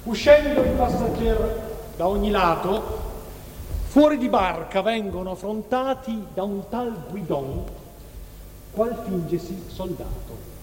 Uscendo i passeggeri da ogni lato, fuori di barca vengono affrontati da un tal Guidon, qual fingesi soldato.